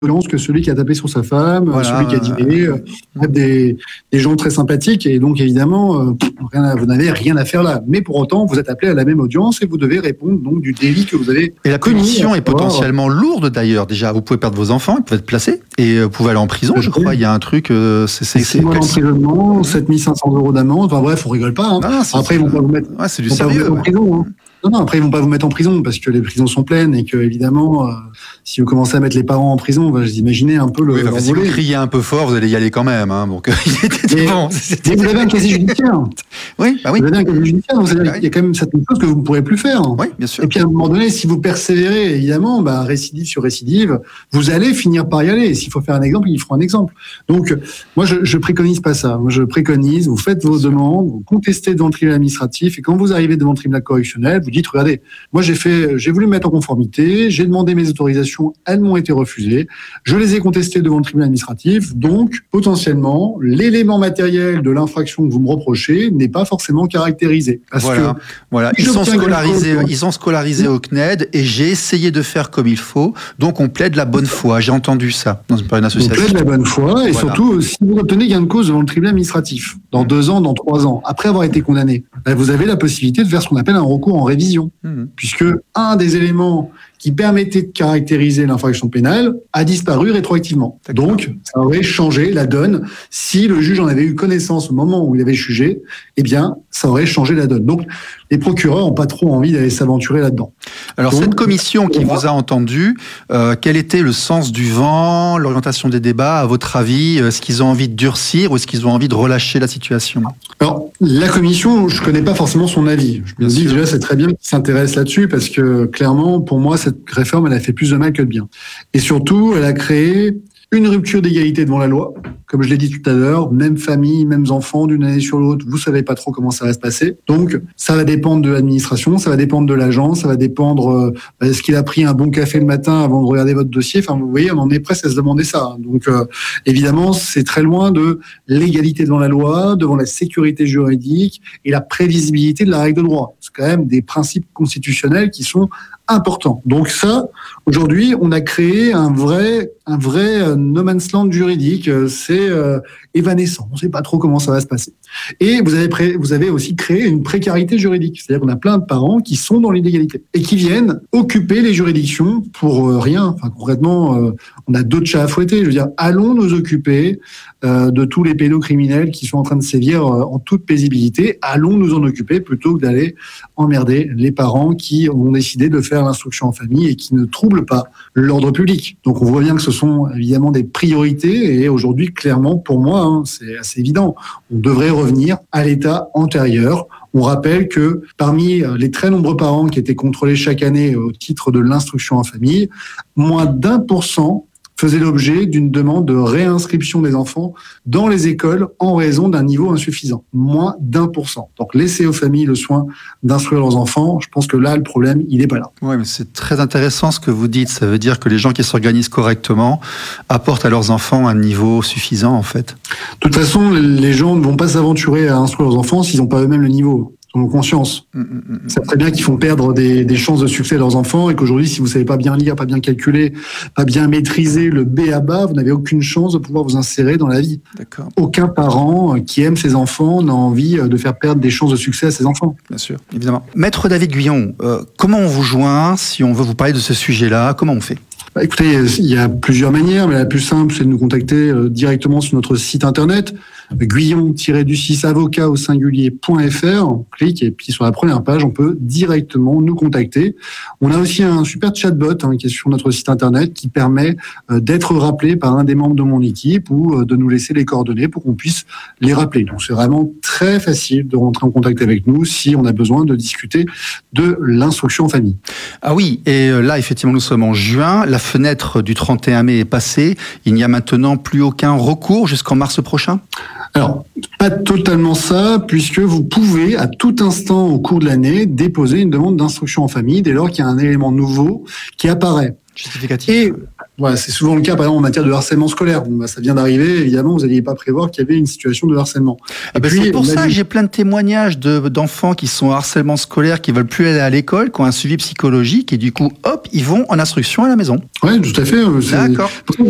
violence que celui qui a tapé sur sa femme, Voilà, celui qui a dîné, des gens très sympathiques. Et donc, évidemment, vous n'avez rien à faire là. Mais pour autant, vous êtes appelé à la même audience et vous devez répondre donc du délit que vous avez Et la punition est potentiellement lourde d'ailleurs. Déjà, vous pouvez perdre vos enfants, ils peuvent être placés et vous pouvez aller en prison, je crois. Il y a un truc... c'est 6 mois d'emprisonnement, 7 500 € d'amende. Enfin bref, on rigole pas. Hein. Non, après, ils vont pas vous mettre, c'est du sérieux. En prison, hein. Non, après, ils vont pas vous mettre en prison parce que les prisons sont pleines et que, évidemment, si vous commencez à mettre les parents en prison, vous imaginez un peu le. Oui, si vous criez un peu fort, vous allez y aller quand même. Hein, donc, il bon. Mais vous avez un casier judiciaire. Oui, bah oui. Vous avez un casier judiciaire, donc il y a quand même certaines choses que vous ne pourrez plus faire. Oui, bien sûr. Et puis, à un moment donné, si vous persévérez, évidemment, récidive sur récidive, vous allez finir par y aller. Et s'il faut faire un exemple, il faut un exemple. Donc, moi, je préconise pas ça. Moi, je préconise, vous faites vos demandes, vous contestez devant le tribunal administratif, et quand vous arrivez devant le tribunal correctionnel, vous dites, regardez, moi j'ai voulu me mettre en conformité, j'ai demandé mes autorisations, elles m'ont été refusées, je les ai contestées devant le tribunal administratif, donc potentiellement l'élément matériel de l'infraction que vous me reprochez n'est pas forcément caractérisé. Parce voilà. Ils sont scolarisés au CNED et j'ai essayé de faire comme il faut, donc on plaide la bonne foi. J'ai entendu ça dans une association. On plaide la bonne foi et surtout si vous obtenez gain de cause devant le tribunal administratif, dans 2 ans, dans 3 ans, après avoir été condamné, vous avez la possibilité de faire ce qu'on appelle un recours en révision. Puisque un des éléments qui permettait de caractériser l'infraction pénale a disparu rétroactivement. Donc, ça aurait changé la donne. Si le juge en avait eu connaissance au moment où il avait jugé, eh bien, ça aurait changé la donne. Donc, les procureurs n'ont pas trop envie d'aller s'aventurer là-dedans. Alors, cette commission qui vous a entendu, quel était le sens du vent, l'orientation des débats, à votre avis? Est-ce qu'ils ont envie de durcir ou est-ce qu'ils ont envie de relâcher la situation? Alors, la commission, je ne connais pas forcément son avis. Je me dis déjà, c'est très bien qu'ils s'intéressent là-dessus parce que, clairement, pour moi, cette réforme, elle a fait plus de mal que de bien. Et surtout, elle a créé une rupture d'égalité devant la loi. Comme je l'ai dit tout à l'heure, même famille, mêmes enfants, d'une année sur l'autre, vous savez pas trop comment ça va se passer. Donc, ça va dépendre de l'administration, ça va dépendre de l'agent, ça va dépendre est-ce qu'il a pris un bon café le matin avant de regarder votre dossier. Enfin, vous voyez, on en est presque à se demander ça. Donc, évidemment, c'est très loin de l'égalité devant la loi, devant la sécurité juridique et la prévisibilité de la règle de droit. C'est quand même des principes constitutionnels qui sont importants. Donc ça, aujourd'hui, on a créé un vrai no man's land juridique. C'est évanescent. On ne sait pas trop comment ça va se passer. Et vous avez aussi créé une précarité juridique. C'est-à-dire qu'on a plein de parents qui sont dans l'illégalité et qui viennent occuper les juridictions pour rien. Enfin, concrètement, on a d'autres chats à fouetter. Je veux dire, allons nous occuper de tous les pédocriminels qui sont en train de sévir en toute paisibilité. Allons nous en occuper plutôt que d'aller emmerder les parents qui ont décidé de faire l'instruction en famille et qui ne troublent pas l'ordre public. Donc on voit bien que ce sont évidemment des priorités et aujourd'hui, clairement, pour moi, c'est assez évident, on devrait revenir à l'état antérieur. On rappelle que parmi les très nombreux parents qui étaient contrôlés chaque année au titre de l'instruction en famille, moins d'1% faisait l'objet d'une demande de réinscription des enfants dans les écoles en raison d'un niveau insuffisant. Moins d'1%. Donc, laisser aux familles le soin d'instruire leurs enfants, je pense que là, le problème, il n'est pas là. Oui, mais c'est très intéressant ce que vous dites. Ça veut dire que les gens qui s'organisent correctement apportent à leurs enfants un niveau suffisant, en fait. De toute façon, les gens ne vont pas s'aventurer à instruire leurs enfants s'ils n'ont pas eux-mêmes le niveau. Ont conscience. C'est très bien qu'ils font perdre des chances de succès à leurs enfants et qu'aujourd'hui, si vous savez pas bien lire, pas bien calculer, pas bien maîtriser le B à bas, vous n'avez aucune chance de pouvoir vous insérer dans la vie. D'accord. Aucun parent qui aime ses enfants n'a envie de faire perdre des chances de succès à ses enfants. Bien sûr, évidemment. Maître David Guyon, comment on vous joint si on veut vous parler de ce sujet-là? Comment on fait? Écoutez, il y a plusieurs manières, mais la plus simple, c'est de nous contacter directement sur notre site internet, guyon-avocat au singulier.fr. On clique et puis sur la première page, on peut directement nous contacter. On a aussi un super chatbot qui est sur notre site internet qui permet d'être rappelé par un des membres de mon équipe ou de nous laisser les coordonnées pour qu'on puisse les rappeler. Donc c'est vraiment très facile de rentrer en contact avec nous si on a besoin de discuter de l'instruction en famille. Ah oui, et là effectivement nous sommes en juin, la fenêtre du 31 mai est passée, il n'y a maintenant plus aucun recours jusqu'en mars prochain? Alors, pas totalement ça, puisque vous pouvez, à tout instant au cours de l'année, déposer une demande d'instruction en famille dès lors qu'il y a un élément nouveau qui apparaît. Justificatif. Et voilà, c'est souvent le cas, par exemple, en matière de harcèlement scolaire. Bon, ça vient d'arriver, évidemment, vous n'alliez pas prévoir qu'il y avait une situation de harcèlement. C'est pour ça que j'ai plein de témoignages d'enfants qui sont en harcèlement scolaire, qui veulent plus aller à l'école, qui ont un suivi psychologique, et du coup, hop, ils vont en instruction à la maison. Oui, tout à fait. D'accord.